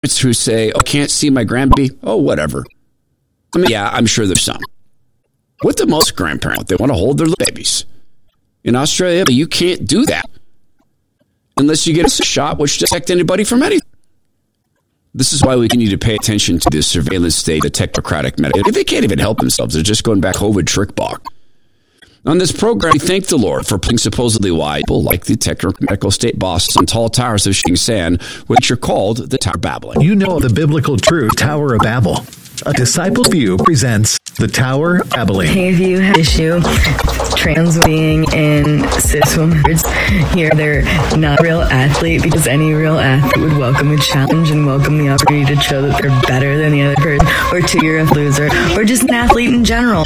parents who say, oh, can't see my grandbaby? Oh, whatever. I mean, yeah, I'm sure there's some. What do most grandparents? They want to hold their little babies. In Australia, you can't do that unless you get a shot which doesn't protect anybody from anything. This is why we need to pay attention to this surveillance state, the technocratic medical. They can't even help themselves. They're just going back COVID trick bog. On this program, we thank the Lord for putting supposedly wide people like the techno-medical state bosses on tall towers of shooting sand, which are called the Tower of Babel. You know the biblical truth, Tower of Babel. A Disciple View presents the Tower of Babel. Hey, if you have an issue, trans being in cis words, here they're not a real athlete because any real athlete would welcome a challenge and welcome the opportunity to show that they're better than the other person, or to you're a loser, or just an athlete in general.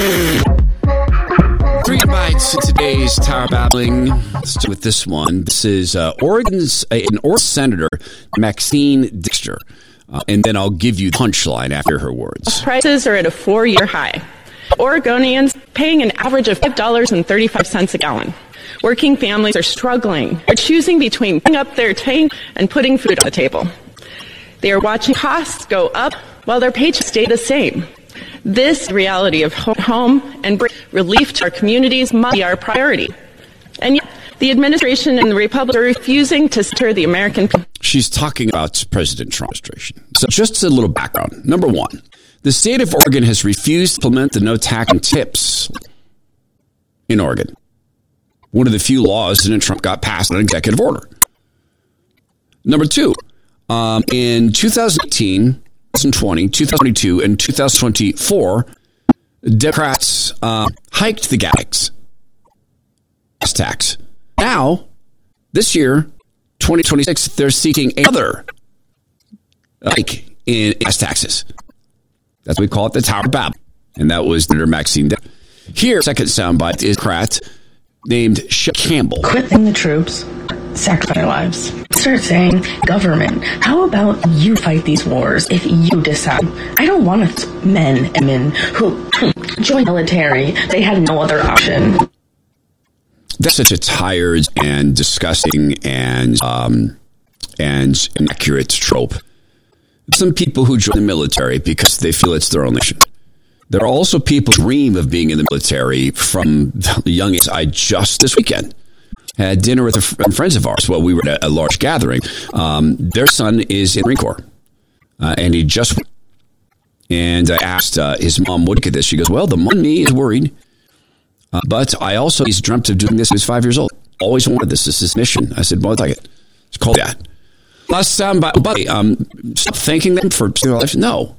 3 bites in today's Tower Babbling. Let's do with this one. This is Oregon's Senator Maxine Dexter. And then I'll give you the punchline after her words. Prices are at a 4-year high. Oregonians paying an average of $5.35 a gallon. Working families are struggling. They're choosing between putting up their tank and putting food on the table. They are watching costs go up while their paychecks stay the same. This reality of home and relief to our communities must be our priority. And yet, the administration and the Republicans are refusing to center the American people. She's talking about President Trump's administration. So just a little background. Number one, the state of Oregon has refused to implement the no tax on tips in Oregon. One of the few laws President Trump got passed on an executive order. Number two, in 2018, 2020, 2022, and 2024, Democrats hiked the gas tax. Now, this year, 2026, they're seeking another hike in gas taxes. That's what we call it, the Tower of Babel. And that was Senator Maxine Dexter. Here, second soundbite is a Democrat named Shep Campbell. Quitting the troops, sacrifice their lives. Start saying, government, how about you fight these wars if you decide? I don't want men and women who join the military. They had no other option. That's such a tired and disgusting and inaccurate trope. Some people who join the military because they feel it's their own nation. There are also people who dream of being in the military from the young age. I just this weekend had dinner with friends of ours. Well, we were at a large gathering. Their son is in the Marine Corps, and he just went. And I asked his mom, what did this? She goes, well, the mom me is worried. But I also, he's dreamt of doing this when he was 5 years old. Always wanted this. This is his mission. I said, well, I like it. It's called that. Last time, buddy, stop thanking them for their life. No.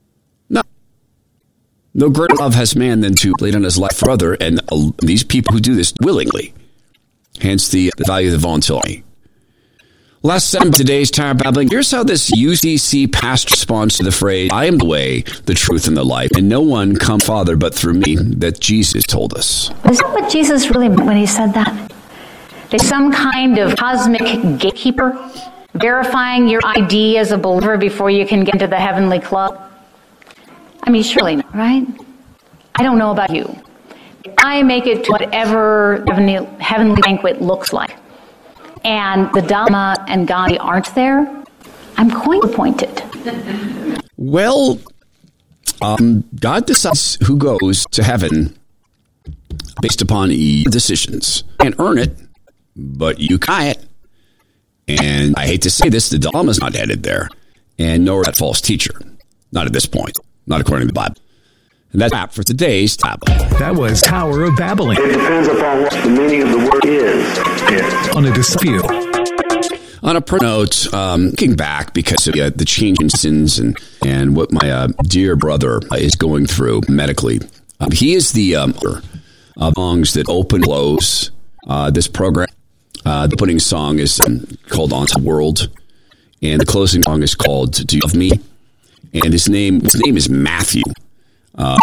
No greater love has man than to lay down his life for other. And these people who do this willingly. Hence the value of the volunteer. Last time today's Tower Babbling. Here's how this UCC pastor responds to the phrase, I am the way, the truth, and the life, and no one come Father but through me, that Jesus told us. Is that what Jesus really meant when he said that? There's some kind of cosmic gatekeeper verifying your ID as a believer before you can get into the heavenly club? I mean, surely not, right? I don't know about you. If I make it to whatever heavenly banquet looks like, and the Dhamma and Gandhi aren't there, I'm quite disappointed. Well, God decides who goes to heaven based upon your decisions. You can't earn it, but you can it. And I hate to say this, the Dhamma is not headed there, and nor that false teacher. Not at this point, not according to the Bible. And that's that for today's topic. That was Tower of Babbling. It depends upon what the meaning of the word is. On a Disciple. On a note, looking back because of the change in sins and what my dear brother is going through medically. He is the songs that open and close this program. The opening song is called On to the World, and the closing song is called Do You Love Me? And his name is Matthew.